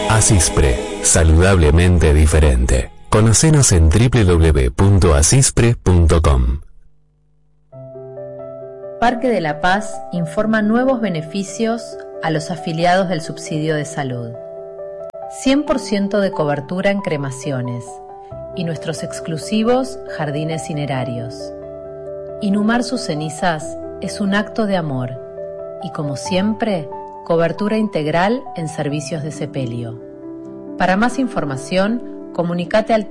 Asispre, saludablemente diferente. Conocenos en www.asispre.com. Parque de la Paz informa nuevos beneficios a los afiliados del subsidio de salud. 100% de cobertura en cremaciones y nuestros exclusivos jardines cinerarios. Inhumar sus cenizas es un acto de amor y, como siempre, cobertura integral en servicios de sepelio. Para más información, comunícate al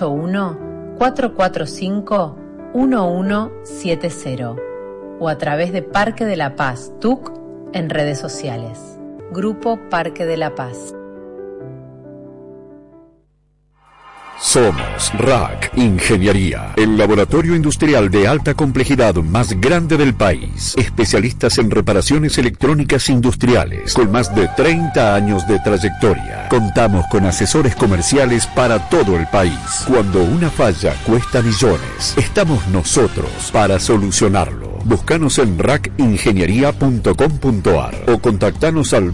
381-445-1170 o a través de Parque de la Paz TUC en redes sociales. Grupo Parque de la Paz. Somos RAC Ingeniería, el laboratorio industrial de alta complejidad más grande del país. Especialistas en reparaciones electrónicas industriales, con más de 30 años de trayectoria. Contamos con asesores comerciales para todo el país. Cuando una falla cuesta millones, estamos nosotros para solucionarlo. Búscanos en racingeniería.com.ar o contactanos al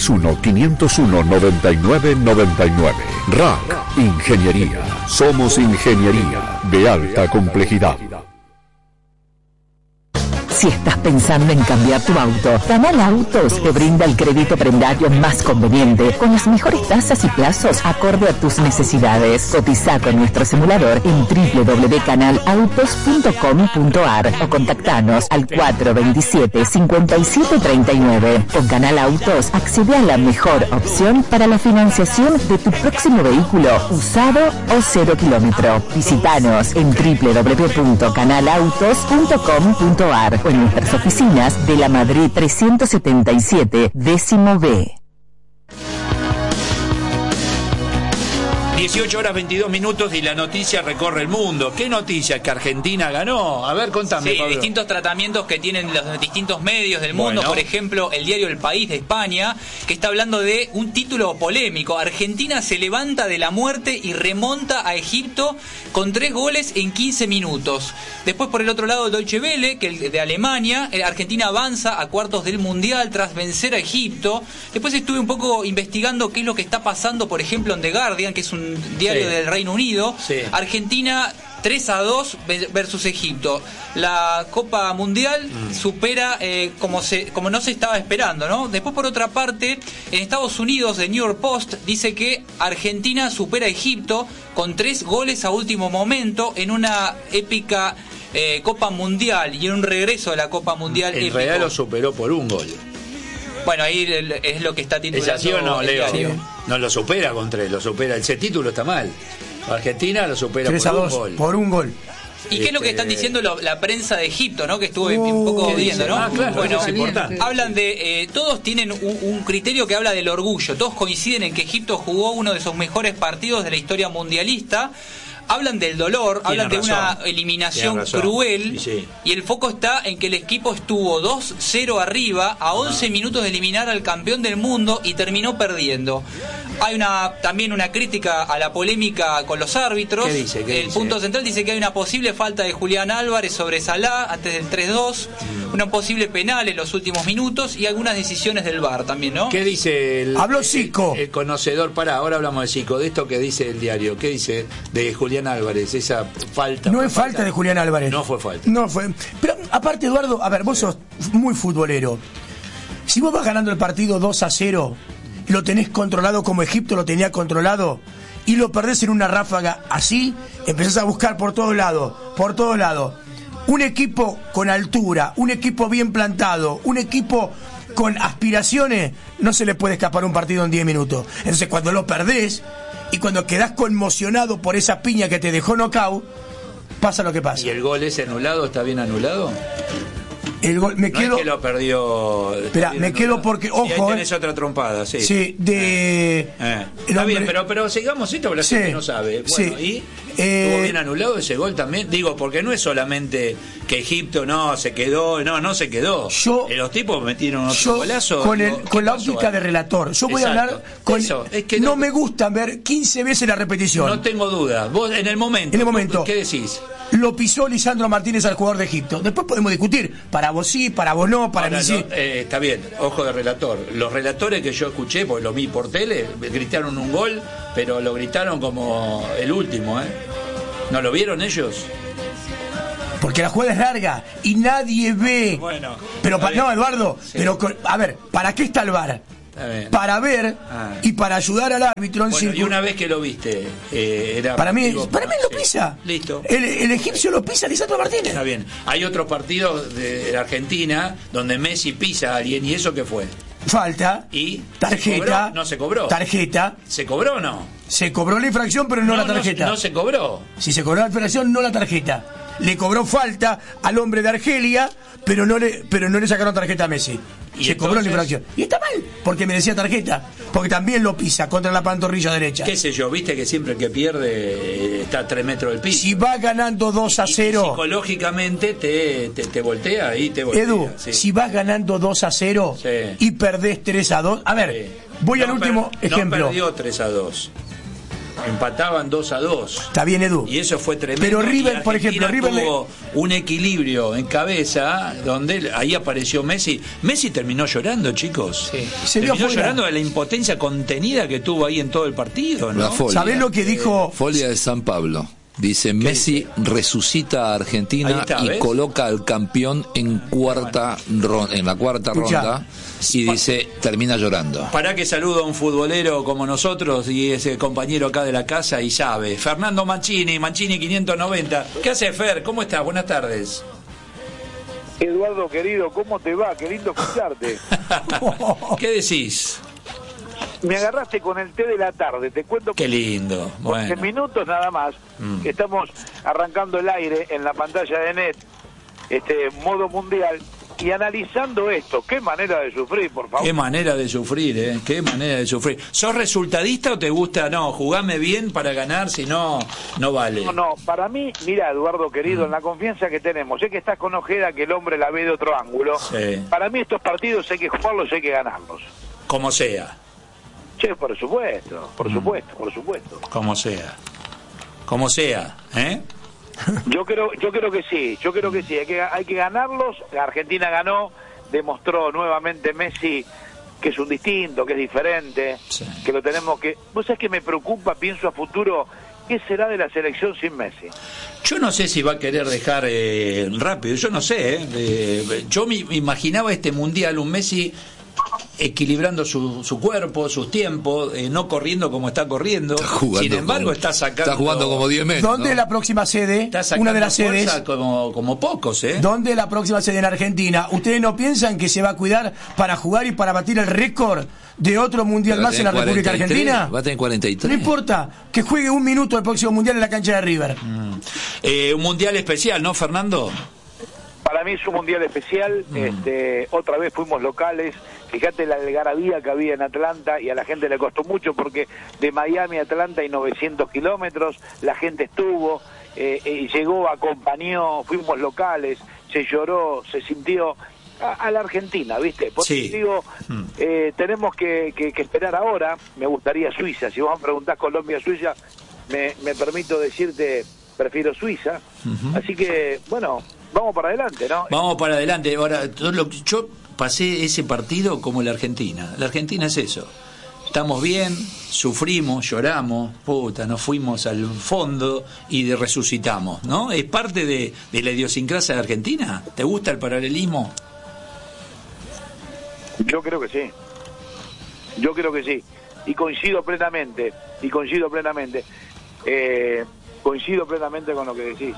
261-501-9999. RAC Ingeniería. Somos ingeniería de alta complejidad. Si estás pensando en cambiar tu auto, Canal Autos te brinda el crédito prendario más conveniente, con las mejores tasas y plazos acorde a tus necesidades. Cotiza con nuestro simulador en www.canalautos.com.ar o contactanos al 427-5739. Con Canal Autos accede a la mejor opción para la financiación de tu próximo vehículo, usado o 0 kilómetro. Visítanos en www.canalautos.com.ar o en nuestras oficinas de la Madrid 377, décimo B. 18:22 y la noticia recorre el mundo. ¿Qué noticia? ¿Que Argentina ganó? A ver, contame, Sí, Pablo. distintos tratamientos que tienen los distintos medios del mundo. Bueno. Por ejemplo, el diario El País de España, que está hablando de un título polémico. Argentina se levanta de la muerte y remonta a Egipto con 3 goles en 15 minutos. Después, por el otro lado, el Deutsche Welle, que el de Alemania. Argentina avanza a cuartos del Mundial tras vencer a Egipto. Después estuve un poco investigando qué es lo que está pasando, por ejemplo, en The Guardian, que es un diario del Reino Unido. Argentina 3-2 versus Egipto. La Copa Mundial supera como no se estaba esperando, ¿no? Después, por otra parte, en Estados Unidos, The New York Post dice que Argentina supera a Egipto con 3 goles a último momento en una épica Copa Mundial y en un regreso de la Copa Mundial. El Real lo superó por 1 gol. Bueno, ahí es lo que está titulando. ¿Es así o no, el Leo? diario. No lo supera con 3, lo supera. Ese título está mal. Argentina lo supera 3 por a 2, 1 gol. por 1 gol. ¿Y qué es lo que están diciendo la prensa de Egipto, ¿no? Que estuve un poco viendo, ¿no? Claro, bueno, es importante. Hablan de todos tienen un criterio que habla del orgullo. Todos coinciden en que Egipto jugó uno de sus mejores partidos de la historia mundialista. Hablan del dolor, hablan de una eliminación cruel, y el foco está en que el equipo estuvo 2-0 arriba a 11 minutos de eliminar al campeón del mundo y terminó perdiendo. Hay también una crítica a la polémica con los árbitros. ¿Qué dice? El punto central dice que hay una posible falta de Julián Álvarez sobre Salah antes del 3-2, una posible penal en los últimos minutos y algunas decisiones del VAR también, ¿no? ¿Qué dice Habló Zico? El conocedor, ahora hablamos de Zico, de esto que dice el diario. ¿Qué dice de Julián Álvarez? Esa falta. No es falta de Julián Álvarez. No fue falta. No fue. Pero aparte, Eduardo, a ver, vos sos muy futbolero. Si vos vas ganando el partido 2-0, lo tenés controlado como Egipto lo tenía controlado, y lo perdés en una ráfaga así, empezás a buscar por todos lados. Un equipo con altura, un equipo bien plantado, un equipo con aspiraciones, no se le puede escapar un partido en 10 minutos. Entonces, cuando lo perdés y cuando quedás conmocionado por esa piña que te dejó knockout, pasa lo que pasa. ¿Y el gol ese anulado está bien anulado? El gol, me quedo. No es que lo perdió. Espera, me quedo porque, ojo. Sí, ahí tenés otra trompada, sí. Sí, Está bien, pero sigamos esto, porque la gente no sabe. Bueno, ¿y estuvo bien anulado ese gol también? Digo, porque no es solamente que Egipto no se quedó. Los tipos metieron otro golazo. Con la óptica de relator. Yo voy a hablar con. Es que no me gusta ver 15 veces la repetición. No tengo duda. Vos en el momento. ¿Qué decís? lo pisó Lisandro Martínez al jugador de Egipto. Después podemos discutir, para vos sí, para vos no, para mí sí. Está bien, ojo de relator. Los relatores que yo escuché, porque lo vi por tele, gritaron un gol, pero lo gritaron como el último, ¿eh? ¿No lo vieron ellos? Porque la jugada es larga y nadie ve. Bueno, pero no, Eduardo, sí. Pero a ver, ¿para qué está el VAR? Para ver y para ayudar al árbitro en y una vez que lo viste, era para mí lo pisa. Listo. El egipcio lo pisa Lisandro Martínez. Está bien. Hay otros partidos de Argentina donde Messi pisa a alguien, ¿y eso qué fue? Falta. ¿Y? Tarjeta. No se cobró. Tarjeta. ¿Se cobró o no? Se cobró la infracción, pero no la tarjeta. No se cobró. Si se cobró la infracción, no la tarjeta. Le cobró falta al hombre de Argelia, pero no le sacaron tarjeta a Messi. Se cobró la infracción. Y está mal, porque merecía tarjeta. Porque también lo pisa contra la pantorrilla derecha. ¿Qué sé yo? Viste que siempre el que pierde está a 3 metros del piso. Si va ganando 2-0. Psicológicamente te voltea y te voltea. Edu, si vas ganando 2-0 y perdés 3-2. A ver, voy al último ejemplo. No perdió 3-2. Empataban 2-2. Está bien, Edu. Y eso fue tremendo. Pero River, por ejemplo, River tuvo un equilibrio en cabeza donde ahí apareció Messi. Messi terminó llorando, chicos. Sí. Terminó llorando de la impotencia contenida que tuvo ahí en todo el partido, ¿no? ¿Sabés lo que dijo? Folia de San Pablo. Dice, Messi resucita a Argentina y coloca al campeón en la cuarta ronda y dice, termina llorando. Para que saludo a un futbolero como nosotros y ese compañero acá de la casa y sabe. Fernando Mancini 590. ¿Qué hace, Fer? ¿Cómo estás? Buenas tardes. Eduardo, querido, ¿cómo te va? Qué lindo escucharte. ¿Qué decís? Me agarraste con el té de la tarde, te cuento. Qué lindo. Bueno. 11 minutos nada más. Estamos arrancando el aire en la pantalla de NET, modo mundial, y analizando esto. Qué manera de sufrir, por favor. Qué manera de sufrir, qué manera de sufrir. ¿Sos resultadista o te gusta, no, jugame bien para ganar, si no, no vale? No, para mí, mira, Eduardo, querido, en la confianza que tenemos, sé que estás con Ojeda, que el hombre la ve de otro ángulo. Sí. Para mí estos partidos hay que jugarlos, hay que ganarlos. Como sea. Che, por supuesto. Como sea, ¿eh? Yo creo que sí, hay que ganarlos. La Argentina ganó, demostró nuevamente Messi que es un distinto, que es diferente, que lo tenemos que... ¿Vos sabés que me preocupa? Pienso a futuro, ¿qué será de la selección sin Messi? Yo no sé si va a querer dejar rápido, yo no sé, yo me imaginaba este mundial, un Messi equilibrando su cuerpo, sus tiempos, no corriendo como está corriendo. Sin embargo, está jugando como 10 metros. ¿Dónde es la próxima sede? Una de las sedes. Como pocos, ¿Dónde es la próxima sede en Argentina? ¿Ustedes no piensan que se va a cuidar para jugar y para batir el récord de otro mundial más en la República Argentina? Va a tener 43. No importa, que juegue un minuto el próximo mundial en la cancha de River. Un mundial especial, ¿no, Fernando? Para mí es un mundial especial. Otra vez fuimos locales. Fíjate la algarabía que había en Atlanta, y a la gente le costó mucho porque de Miami a Atlanta hay 900 kilómetros, la gente estuvo, llegó, acompañó, fuimos locales, se lloró, se sintió a la Argentina, ¿viste? Por eso digo, tenemos que esperar ahora. Me gustaría Suiza. Si vos me preguntás Colombia-Suiza, me permito decirte, prefiero Suiza. Así que, bueno, vamos para adelante, ¿no? Vamos para adelante. Ahora, yo pasé ese partido como la Argentina. La Argentina es eso. Estamos bien, sufrimos, lloramos, nos fuimos al fondo y resucitamos, ¿no? ¿Es parte de la idiosincrasia de Argentina? ¿Te gusta el paralelismo? Yo creo que sí. Y coincido plenamente. Coincido plenamente con lo que decís.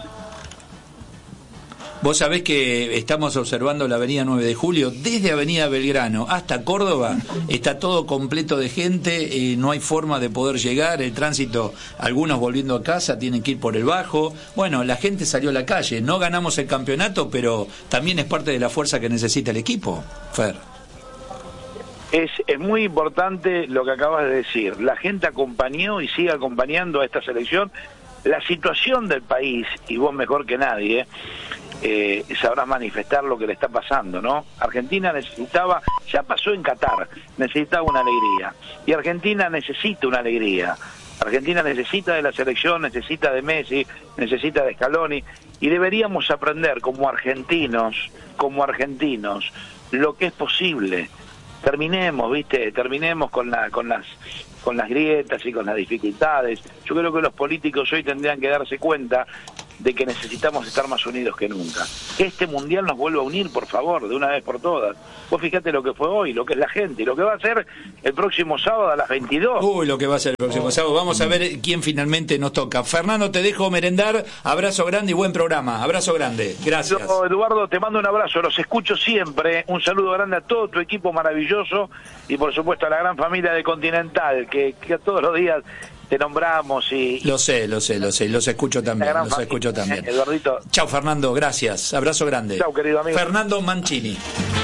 Vos sabés que estamos observando la avenida 9 de Julio, desde avenida Belgrano hasta Córdoba, está todo completo de gente, no hay forma de poder llegar, el tránsito, algunos volviendo a casa tienen que ir por el bajo. Bueno, la gente salió a la calle, no ganamos el campeonato, pero también es parte de la fuerza que necesita el equipo, Fer. Es muy importante lo que acabas de decir, la gente acompañó y sigue acompañando a esta selección. La situación del país, y vos mejor que nadie, sabrás manifestar lo que le está pasando, ¿no? Argentina necesitaba, ya pasó en Qatar, necesitaba una alegría, y Argentina necesita una alegría. Argentina necesita de la selección, necesita de Messi, necesita de Scaloni, y deberíamos aprender como argentinos, lo que es posible. Terminemos con las grietas y con las dificultades. Yo creo que los políticos hoy tendrían que darse cuenta de que necesitamos estar más unidos que nunca. Que este mundial nos vuelva a unir, por favor, de una vez por todas. Vos fíjate lo que fue hoy, lo que es la gente, y lo que va a ser el próximo sábado a las 22. Uy, lo que va a ser el próximo sábado. Vamos a ver quién finalmente nos toca. Fernando, te dejo merendar. Abrazo grande y buen programa. Abrazo grande. Gracias. Yo, Eduardo, te mando un abrazo. Los escucho siempre. Un saludo grande a todo tu equipo maravilloso y, por supuesto, a la gran familia de Continental, que todos los días te nombramos y... Lo sé, los escucho también, Eduardito. Chau, Fernando, gracias, abrazo grande. Chau, querido amigo. Fernando Mancini.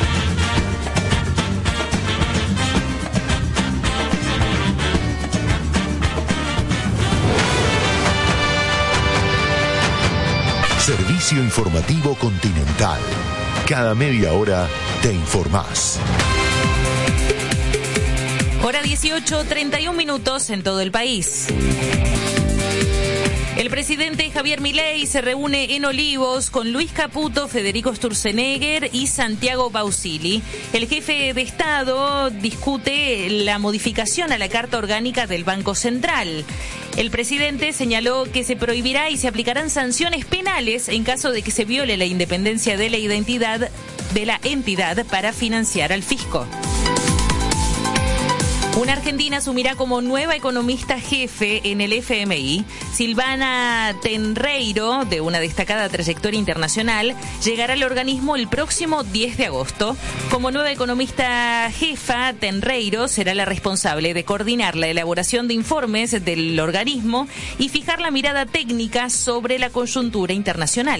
Servicio informativo Continental. Cada media hora te informás. Hora 18, 31 minutos en todo el país. El presidente Javier Milei se reúne en Olivos con Luis Caputo, Federico Sturzenegger y Santiago Bausili. El jefe de Estado discute la modificación a la Carta Orgánica del Banco Central. El presidente señaló que se prohibirá y se aplicarán sanciones penales en caso de que se viole la independencia de la identidad de la entidad para financiar al fisco. Una argentina asumirá como nueva economista jefe en el FMI. Silvana Tenreiro, de una destacada trayectoria internacional, llegará al organismo el próximo 10 de agosto. Como nueva economista jefa, Tenreiro será la responsable de coordinar la elaboración de informes del organismo y fijar la mirada técnica sobre la coyuntura internacional.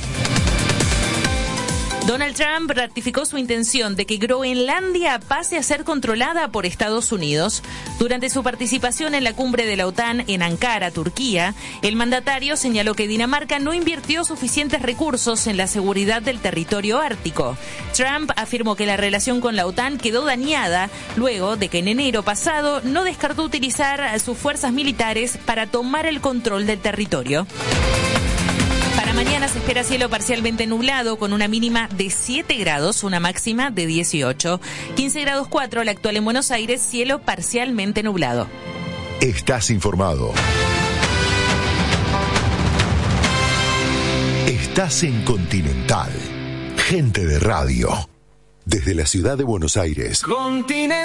Donald Trump ratificó su intención de que Groenlandia pase a ser controlada por Estados Unidos. Durante su participación en la cumbre de la OTAN en Ankara, Turquía, el mandatario señaló que Dinamarca no invirtió suficientes recursos en la seguridad del territorio ártico. Trump afirmó que la relación con la OTAN quedó dañada luego de que en enero pasado no descartó utilizar sus fuerzas militares para tomar el control del territorio. Para mañana se espera cielo parcialmente nublado con una mínima de 7 grados, una máxima de 18. 15 grados 4, la actual en Buenos Aires, cielo parcialmente nublado. Estás informado. Estás en Continental. Gente de radio. Desde la ciudad de Buenos Aires. Continental.